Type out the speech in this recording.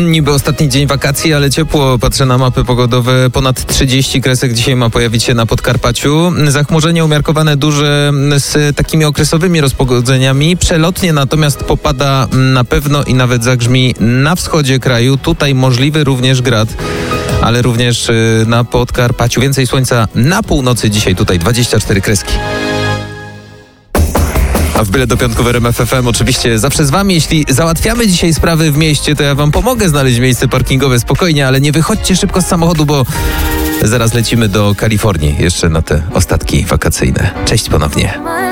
Niby ostatni dzień wakacji, ale ciepło. Patrzę na mapy pogodowe. Ponad 30 kresek dzisiaj ma pojawić się na Podkarpaciu. Zachmurzenie umiarkowane duże z takimi okresowymi rozpogodzeniami. Przelotnie natomiast popada na pewno i nawet zagrzmi na wschodzie kraju. Tutaj możliwy również grad, ale również na Podkarpaciu. Więcej słońca na północy dzisiaj. Tutaj 24 kreski. A w Byle do piątku w RMF FM oczywiście zawsze z wami. Jeśli załatwiamy dzisiaj sprawy w mieście, to ja wam pomogę znaleźć miejsce parkingowe spokojnie, ale nie wychodźcie szybko z samochodu, bo zaraz lecimy do Kalifornii jeszcze na te ostatki wakacyjne. Cześć ponownie.